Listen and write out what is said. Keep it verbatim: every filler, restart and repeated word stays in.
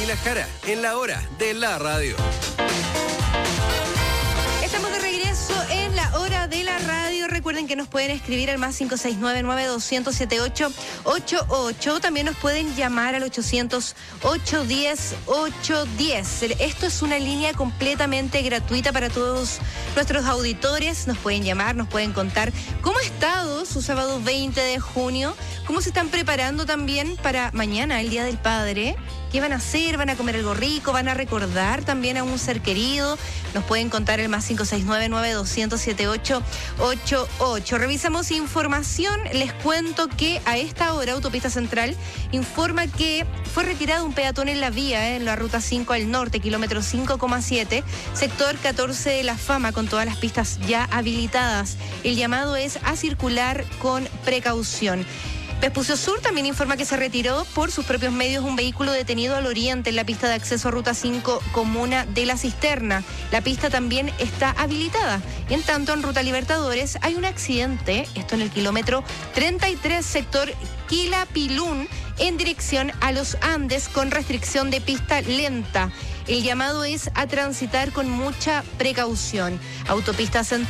Camila Jara en la hora de la radio. Estamos de regreso en la hora de la radio. Recuerden que nos pueden escribir al más cinco seis nueve, nueve dos cero cero, siete ocho ocho ocho. También nos pueden llamar al ochocientos, ochocientos diez, ochocientos diez. Esto es una línea completamente gratuita para todos nuestros auditores. Nos pueden llamar, nos pueden contar cómo ha estado su sábado veinte de junio, cómo se están preparando también para mañana, el Día del Padre. ¿Qué van a hacer? ¿Van a comer algo rico? ¿Van a recordar también a un ser querido? Nos pueden contar el más cinco seis nueve, nueve dos cero cero, siete ocho ocho ocho. Revisamos información. Les cuento que a esta hora Autopista Central informa que fue retirado un peatón en la vía, eh, en la ruta cinco al norte, kilómetro cinco coma siete, sector catorce de La Fama, con todas las pistas ya habilitadas. El llamado es a circular con precaución. Vespucio Sur también informa que se retiró por sus propios medios un vehículo detenido al oriente en la pista de acceso a Ruta cinco, comuna de La Cisterna. La pista también está habilitada. Y en tanto, en Ruta Libertadores hay un accidente, esto en el kilómetro treinta y tres, sector Quilapilún, en dirección a los Andes, con restricción de pista lenta. El llamado es a transitar con mucha precaución. Autopista Central.